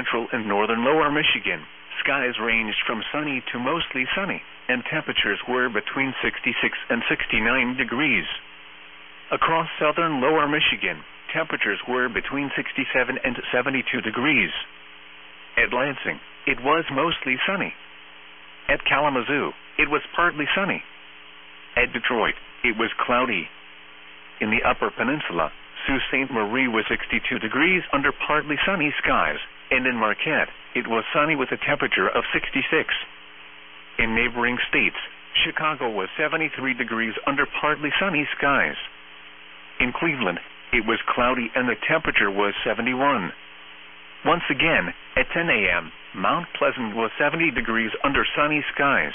central and northern lower Michigan, skies ranged from sunny to mostly sunny, and temperatures were between 66 and 69 degrees. Across southern lower Michigan, temperatures were between 67 and 72 degrees. At Lansing, it was mostly sunny. At Kalamazoo, it was partly sunny. At Detroit, it was cloudy. In the Upper Peninsula, Sault Ste. Marie was 62 degrees under partly sunny skies, and in Marquette, it was sunny with a temperature of 66. In neighboring states, Chicago was 73 degrees under partly sunny skies. In Cleveland, it was cloudy and the temperature was 71. Once again, at 10 a.m., Mount Pleasant was 70 degrees under sunny skies.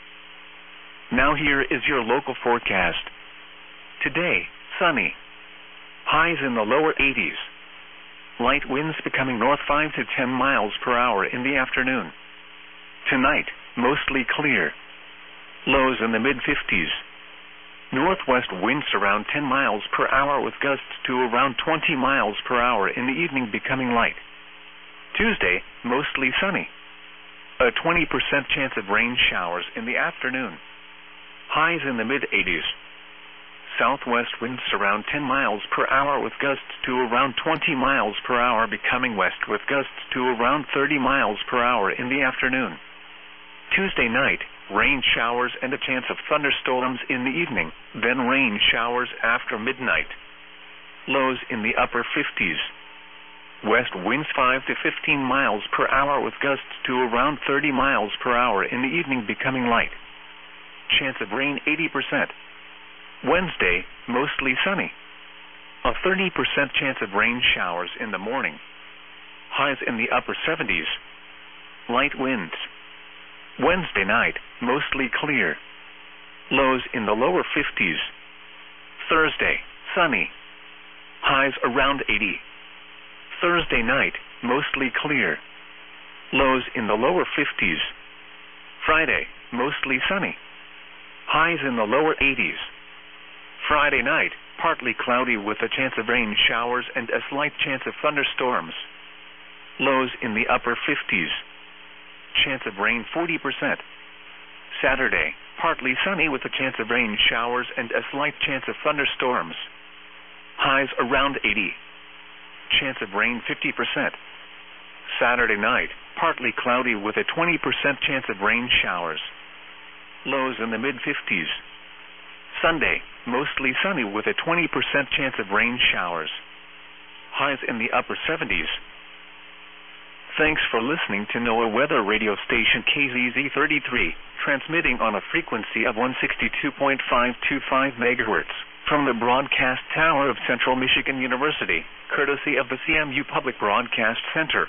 Now here is your local forecast. Today, sunny. Highs in the lower 80s. Light winds becoming north 5 to 10 miles per hour in the afternoon. Tonight, mostly clear. Lows in the mid-50s. Northwest winds around 10 miles per hour with gusts to around 20 miles per hour in the evening becoming light. Tuesday, mostly sunny. A 20% chance of rain showers in the afternoon. Highs in the mid-80s. Southwest winds around 10 miles per hour with gusts to around 20 miles per hour becoming west with gusts to around 30 miles per hour in the afternoon. Tuesday night, rain showers and a chance of thunderstorms in the evening, then rain showers after midnight. Lows in the upper 50s. West winds 5 to 15 miles per hour with gusts to around 30 miles per hour in the evening becoming light. Chance of rain 80%. Wednesday, mostly sunny. A 30% chance of rain showers in the morning. Highs in the upper 70s. Light winds. Wednesday night, mostly clear. Lows in the lower 50s. Thursday, sunny. Highs around 80. Thursday night, mostly clear. Lows in the lower 50s. Friday, mostly sunny. Highs in the lower 80s. Friday night, partly cloudy with a chance of rain showers and a slight chance of thunderstorms. Lows in the upper 50s. Chance of rain 40%. Saturday, partly sunny with a chance of rain showers and a slight chance of thunderstorms. Highs around 80. Chance of rain 50%. Saturday night, partly cloudy with a 20% chance of rain showers. Lows in the mid-50s. Sunday, mostly sunny with a 20% chance of rain showers. Highs in the upper 70s. Thanks for listening to NOAA Weather Radio Station KZZ33, transmitting on a frequency of 162.525 MHz from the broadcast tower of Central Michigan University, courtesy of the CMU Public Broadcast Center.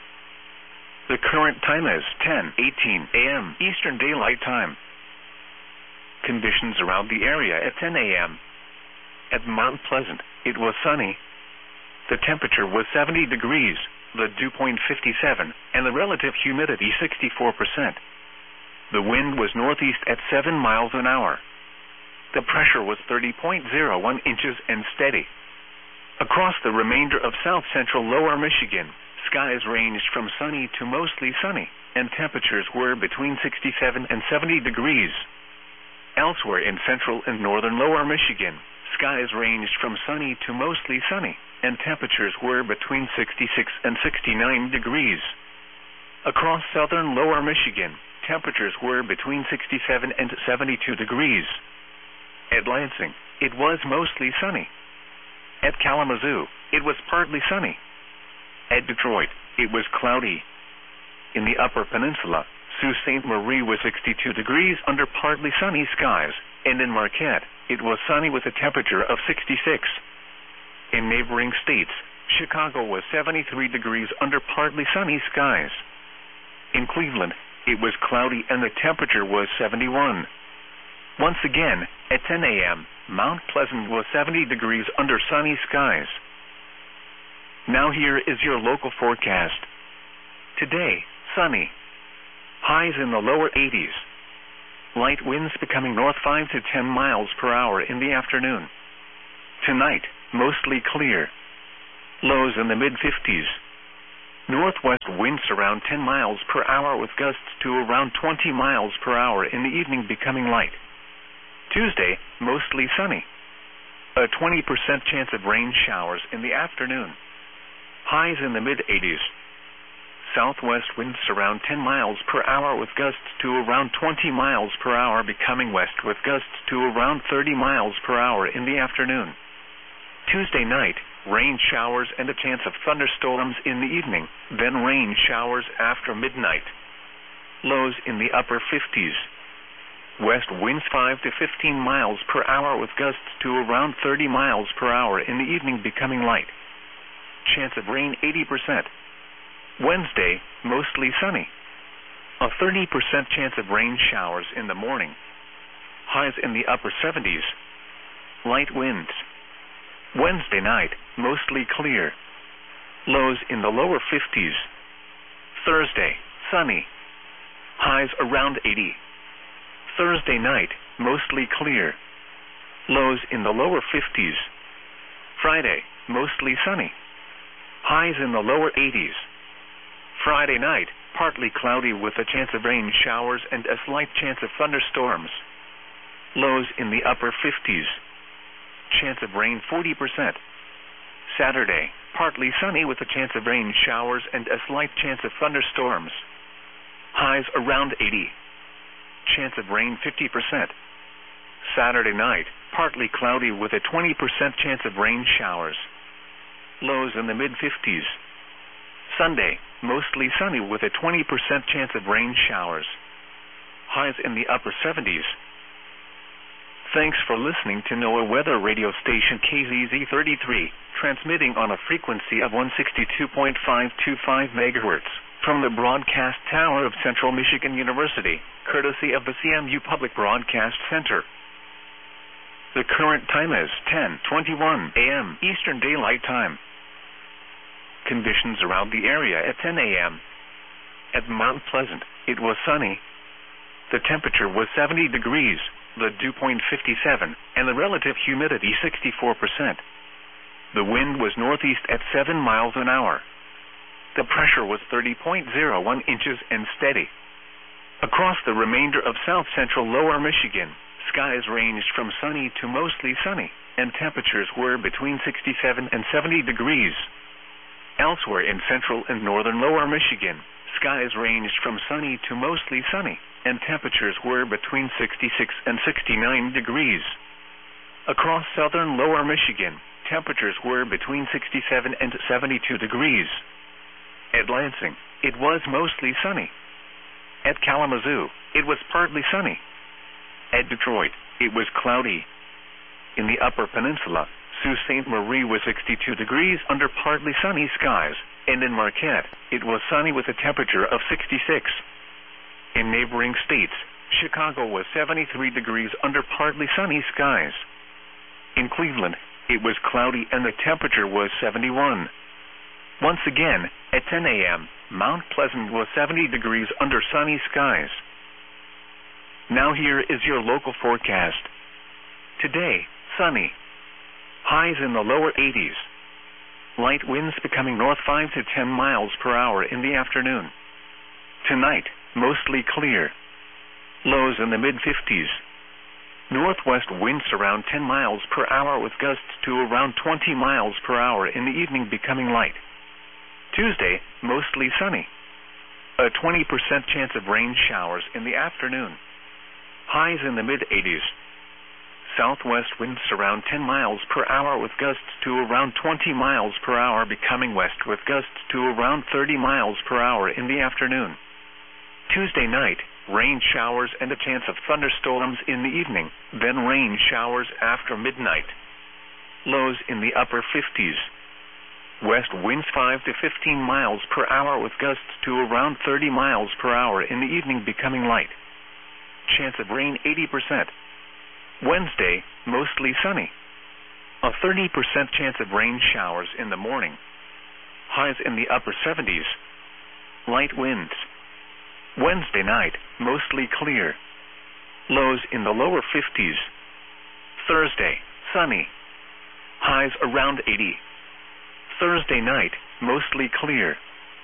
The current time is 10:18 a.m. Eastern Daylight Time. Conditions around the area at 10 a.m. At Mount Pleasant, it was sunny. The temperature was 70 degrees, the dew point 57, and the relative humidity 64%. The wind was northeast at 7 miles an hour. The pressure was 30.01 inches and steady. Across the remainder of south-central lower Michigan, skies ranged from sunny to mostly sunny, and temperatures were between 67 and 70 degrees. Elsewhere in central and northern lower Michigan, skies ranged from sunny to mostly sunny, and temperatures were between 66 and 69 degrees. Across southern lower Michigan, temperatures were between 67 and 72 degrees. At Lansing, it was mostly sunny. At Kalamazoo, it was partly sunny. At Detroit, it was cloudy. In the Upper Peninsula, Sault Ste. Marie was 62 degrees under partly sunny skies, and in Marquette, it was sunny with a temperature of 66. In neighboring states, Chicago was 73 degrees under partly sunny skies. In Cleveland, it was cloudy and the temperature was 71. Once again, at 10 a.m., Mount Pleasant was 70 degrees under sunny skies. Now here is your local forecast. Today, sunny. Highs in the lower 80s. Light winds becoming north 5 to 10 miles per hour in the afternoon. Tonight, mostly clear. Lows in the mid-50s. Northwest winds around 10 miles per hour with gusts to around 20 miles per hour in the evening, becoming light. Tuesday, mostly sunny. A 20% chance of rain showers in the afternoon. Highs in the mid-80s. Southwest winds around 10 miles per hour with gusts to around 20 miles per hour, becoming west with gusts to around 30 miles per hour in the afternoon. Tuesday night, rain showers and a chance of thunderstorms in the evening, then rain showers after midnight. Lows in the upper 50s. West winds 5 to 15 miles per hour with gusts to around 30 miles per hour in the evening, becoming light. Chance of rain 80%. Wednesday, mostly sunny. A 30% chance of rain showers in the morning. Highs in the upper 70s. Light winds. Wednesday night, mostly clear. Lows in the lower 50s. Thursday, sunny. Highs around 80. Thursday night, mostly clear. Lows in the lower 50s. Friday, mostly sunny. Highs in the lower 80s. Friday night, partly cloudy with a chance of rain showers and a slight chance of thunderstorms. Lows in the upper 50s. Chance of rain 40%. Saturday, partly sunny with a chance of rain showers and a slight chance of thunderstorms. Highs around 80. Chance of rain 50%. Saturday night, partly cloudy with a 20% chance of rain showers. Lows in the mid-50s. Sunday, mostly sunny with a 20% chance of rain showers. Highs in the upper 70s. Thanks for listening to NOAA Weather Radio Station KZZ33, transmitting on a frequency of 162.525 MHz from the broadcast tower of Central Michigan University, courtesy of the CMU Public Broadcast Center. The current time is 10:21 a.m. Eastern Daylight Time. Conditions around the area at 10 a.m. At Mount Pleasant, it was sunny. The temperature was 70 degrees, the dew point 57, and the relative humidity 64%. The wind was northeast at 7 miles an hour. The pressure was 30.01 inches and steady. Across the remainder of south-central lower Michigan, skies ranged from sunny to mostly sunny, and temperatures were between 67 and 70 degrees. Elsewhere in central and northern lower Michigan, skies ranged from sunny to mostly sunny, and temperatures were between 66 and 69 degrees. Across southern lower Michigan, temperatures were between 67 and 72 degrees. At Lansing, it was mostly sunny. At Kalamazoo, it was partly sunny. At Detroit, it was cloudy. In the Upper Peninsula, Sault Ste. Marie was 62 degrees under partly sunny skies, and in Marquette, it was sunny with a temperature of 66. In neighboring states, Chicago was 73 degrees under partly sunny skies. In Cleveland, it was cloudy and the temperature was 71. Once again, at 10 a.m., Mount Pleasant was 70 degrees under sunny skies. Now here is your local forecast. Today, sunny. Highs in the lower 80s. Light winds becoming north 5 to 10 miles per hour in the afternoon. Tonight, mostly clear. Lows in the mid-50s. Northwest winds around 10 miles per hour with gusts to around 20 miles per hour in the evening, becoming light. Tuesday, mostly sunny. A 20% chance of rain showers in the afternoon. Highs in the mid-80s. Southwest winds around 10 miles per hour with gusts to around 20 miles per hour, becoming west with gusts to around 30 miles per hour in the afternoon. Tuesday night, rain showers and a chance of thunderstorms in the evening, then rain showers after midnight. Lows in the upper 50s. West winds 5 to 15 miles per hour with gusts to around 30 miles per hour in the evening, becoming light. Chance of rain 80%. Wednesday, mostly sunny. A 30% chance of rain showers in the morning. Highs in the upper 70s. Light winds. Wednesday night, mostly clear. Lows in the lower 50s. Thursday, sunny. Highs around 80. Thursday night, mostly clear.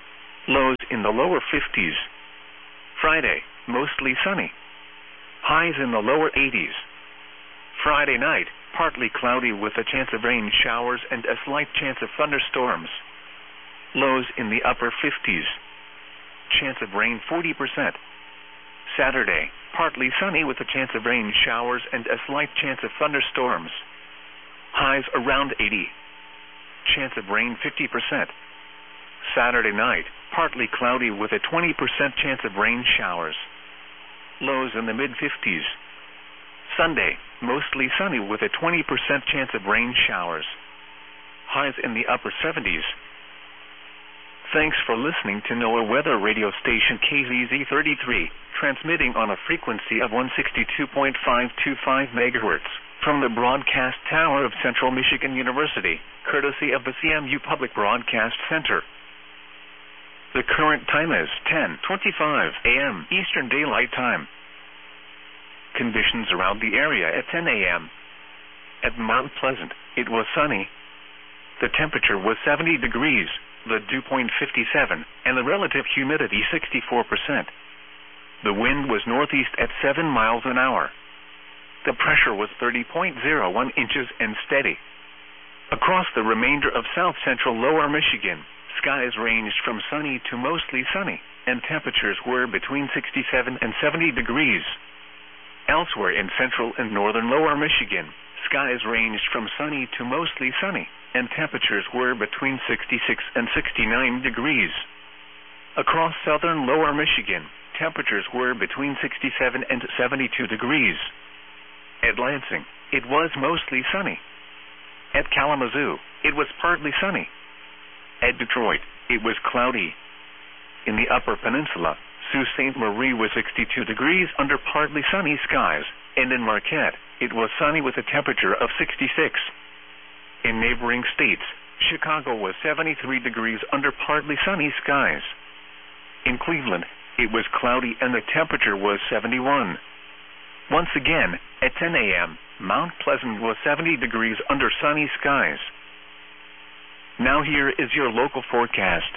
Lows in the lower 50s. Friday, mostly sunny. Highs in the lower 80s. Friday night, partly cloudy with a chance of rain showers and a slight chance of thunderstorms. Lows in the upper 50s. Chance of rain 40%. Saturday, partly sunny with a chance of rain showers and a slight chance of thunderstorms. Highs around 80. Chance of rain 50%. Saturday night, partly cloudy with a 20% chance of rain showers. Lows in the mid-50s. Sunday, mostly sunny with a 20% chance of rain showers. Highs in the upper 70s. Thanks for listening to NOAA Weather Radio Station KZZ33, transmitting on a frequency of 162.525 MHz from the broadcast tower of Central Michigan University, courtesy of the CMU Public Broadcast Center. The current time is 10:25 a.m. Eastern Daylight Time. Conditions around the area at 10 a.m. At Mount Pleasant, it was sunny. The temperature was 70 degrees, the dew point 57, and the relative humidity 64%. The wind was northeast at 7 miles an hour. The pressure was 30.01 inches and steady. Across the remainder of south-central lower Michigan, skies ranged from sunny to mostly sunny, and temperatures were between 67 and 70 degrees. Elsewhere in central and northern lower Michigan, skies ranged from sunny to mostly sunny, and temperatures were between 66 and 69 degrees. Across southern lower Michigan, temperatures were between 67 and 72 degrees. At Lansing, it was mostly sunny. At Kalamazoo, it was partly sunny. At Detroit, it was cloudy. In the Upper Peninsula, Sault Ste. Marie was 62 degrees under partly sunny skies, and in Marquette, it was sunny with a temperature of 66. In neighboring states, Chicago was 73 degrees under partly sunny skies. In Cleveland, it was cloudy and the temperature was 71. Once again, at 10 a.m., Mount Pleasant was 70 degrees under sunny skies. Now here is your local forecast.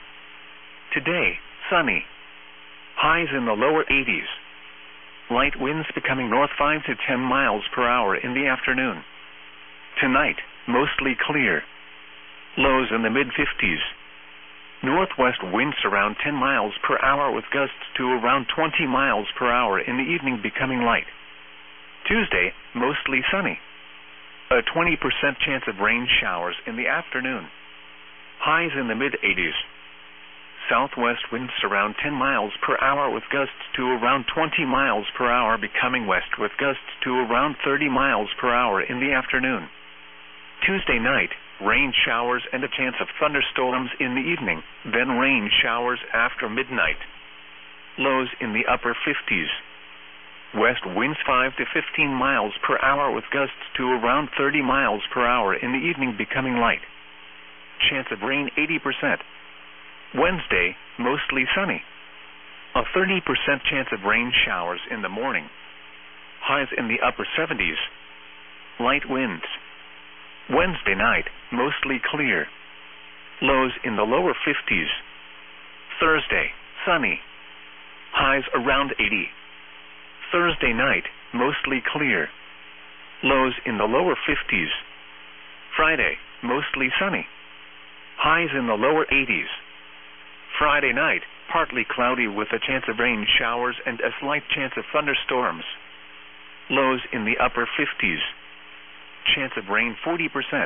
Today, sunny. Highs in the lower 80s. Light winds becoming north 5 to 10 miles per hour in the afternoon. Tonight, mostly clear. Lows in the mid-50s. Northwest winds around 10 miles per hour with gusts to around 20 miles per hour in the evening becoming light. Tuesday, mostly sunny. A 20% chance of rain showers in the afternoon. Highs in the mid-80s. Southwest winds around 10 miles per hour with gusts to around 20 miles per hour becoming west with gusts to around 30 miles per hour in the afternoon. Tuesday night, rain showers and a chance of thunderstorms in the evening, then rain showers after midnight. Lows in the upper 50s. West winds 5 to 15 miles per hour with gusts to around 30 miles per hour in the evening becoming light. Chance of rain 80%. Wednesday, mostly sunny. A 30% chance of rain showers in the morning. Highs in the upper 70s. Light winds. Wednesday night, mostly clear. Lows in the lower 50s. Thursday, sunny. Highs around 80. Thursday night, mostly clear. Lows in the lower 50s. Friday, mostly sunny. Highs in the lower 80s. Friday night, partly cloudy with a chance of rain showers and a slight chance of thunderstorms. Lows in the upper 50s. Chance of rain 40%.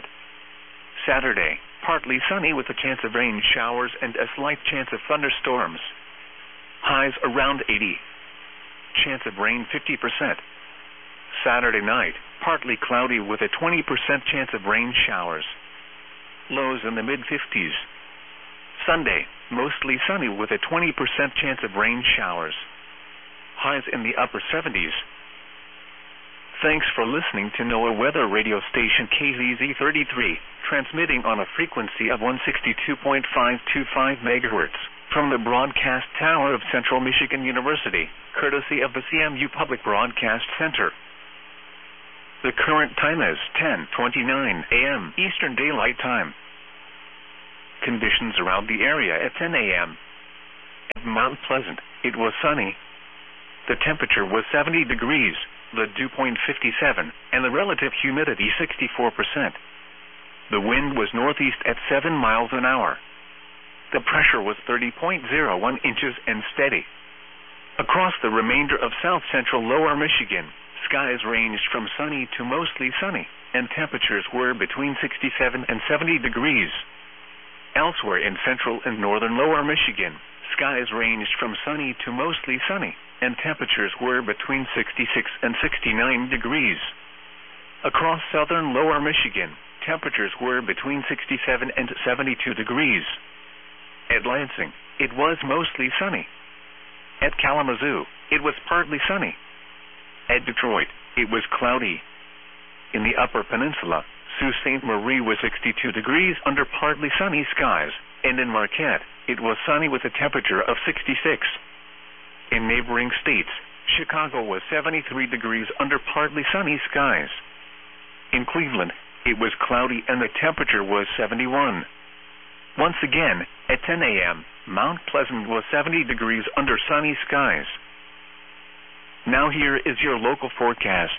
Saturday, partly sunny with a chance of rain showers and a slight chance of thunderstorms. Highs around 80. Chance of rain 50%. Saturday night, partly cloudy with a 20% chance of rain showers. Lows in the mid-50s. Sunday, mostly sunny with a 20% chance of rain showers. Highs in the upper 70s. Thanks for listening to NOAA Weather Radio Station KZZ33, transmitting on a frequency of 162.525 MHz from the broadcast tower of Central Michigan University, courtesy of the CMU Public Broadcast Center. The current time is 10:29 a.m. Eastern Daylight Time. Conditions around the area at 10 a.m. Mount Pleasant, it was sunny. The temperature was 70 degrees, the dew point 57, and the relative humidity 64%. The wind was northeast at 7 miles an hour. The pressure was 30.01 inches and steady. Across the remainder of south-central lower Michigan, skies ranged from sunny to mostly sunny, and temperatures were between 67 and 70 degrees. Elsewhere in central and northern lower Michigan, skies ranged from sunny to mostly sunny, and temperatures were between 66 and 69 degrees. Across southern lower Michigan, temperatures were between 67 and 72 degrees. At Lansing, it was mostly sunny. At Kalamazoo, it was partly sunny. At Detroit, it was cloudy. In the Upper Peninsula, Sault Ste. Marie was 62 degrees under partly sunny skies, and in Marquette, it was sunny with a temperature of 66. In neighboring states, Chicago was 73 degrees under partly sunny skies. In Cleveland, it was cloudy and the temperature was 71. Once again, at 10 a.m., Mount Pleasant was 70 degrees under sunny skies. Now here is your local forecast.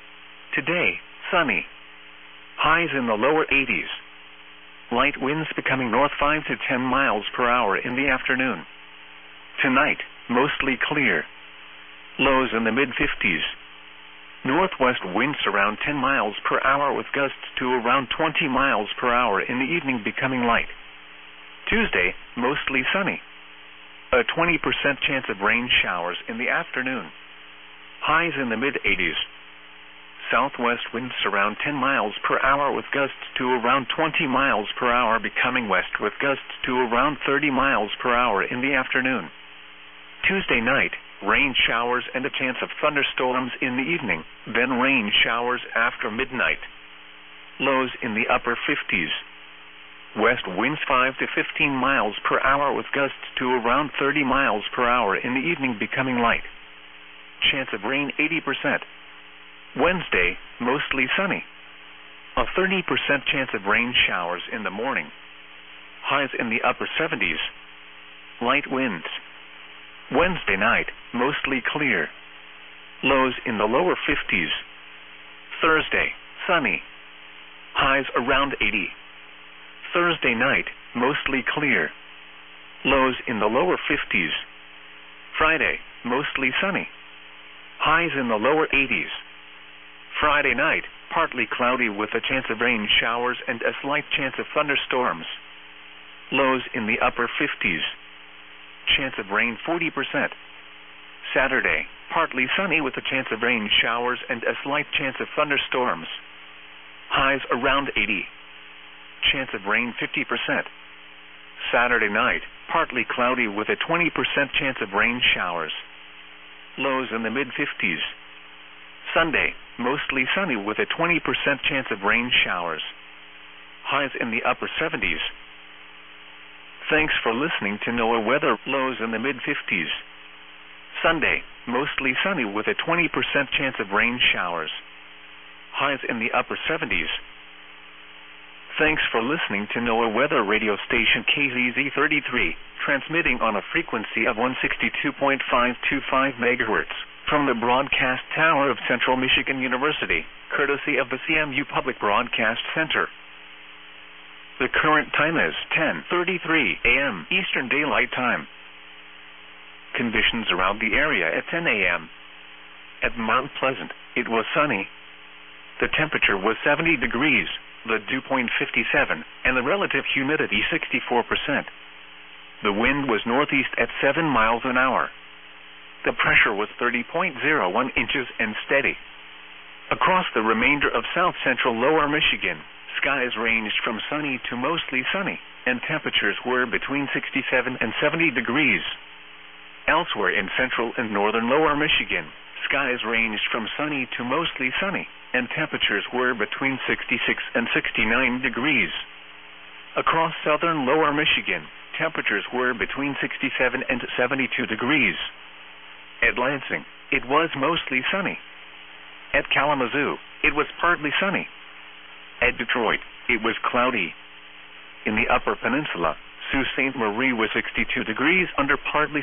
Today, sunny. Highs in the lower 80s. Light winds becoming north 5 to 10 miles per hour in the afternoon. Tonight, mostly clear. Lows in the mid-50s. Northwest winds around 10 miles per hour with gusts to around 20 miles per hour in the evening becoming light. Tuesday, mostly sunny. A 20% chance of rain showers in the afternoon. Highs in the mid-80s. Southwest winds around 10 miles per hour with gusts to around 20 miles per hour becoming west with gusts to around 30 miles per hour in the afternoon. Tuesday night, rain showers and a chance of thunderstorms in the evening, then rain showers after midnight. Lows in the upper 50s. West winds 5 to 15 miles per hour with gusts to around 30 miles per hour in the evening becoming light. Chance of rain 80%. Wednesday, mostly sunny. A 30% chance of rain showers in the morning. Highs in the upper 70s. Light winds. Wednesday night, mostly clear. Lows in the lower 50s. Thursday, sunny. Highs around 80. Thursday night, mostly clear. Lows in the lower 50s. Friday, mostly sunny. Highs in the lower 80s. Friday night, partly cloudy with a chance of rain showers and a slight chance of thunderstorms. Lows in the upper 50s. Chance of rain 40%. Saturday, partly sunny with a chance of rain showers and a slight chance of thunderstorms. Highs around 80. Chance of rain 50%. Saturday night, partly cloudy with a 20% chance of rain showers. Lows in the mid-50s. Sunday, mostly sunny with a 20% chance of rain showers. Highs in the upper 70s. Thanks for listening to NOAA Weather. Lows in the mid-50s. Sunday, mostly sunny with a 20% chance of rain showers. Highs in the upper 70s. Thanks for listening to NOAA Weather radio station KZZ33, transmitting on a frequency of 162.525 MHz from the broadcast tower of Central Michigan University, courtesy of the CMU Public Broadcast Center. The current time is 10:33 a.m. Eastern Daylight Time. Conditions around the area at 10 a.m. At Mount Pleasant, it was sunny. The temperature was 70 degrees, the dew point 57, and the relative humidity 64%. The wind was northeast at 7 miles an hour. The pressure was 30.01 inches and steady. Across the remainder of south-central lower Michigan, skies ranged from sunny to mostly sunny, and temperatures were between 67 and 70 degrees. Elsewhere in central and northern lower Michigan, skies ranged from sunny to mostly sunny, and temperatures were between 66 and 69 degrees. Across southern lower Michigan, temperatures were between 67 and 72 degrees. At Lansing, it was mostly sunny. At Kalamazoo, it was partly sunny. At Detroit, it was cloudy. In the Upper Peninsula, Sault Ste. Marie was 62 degrees under partly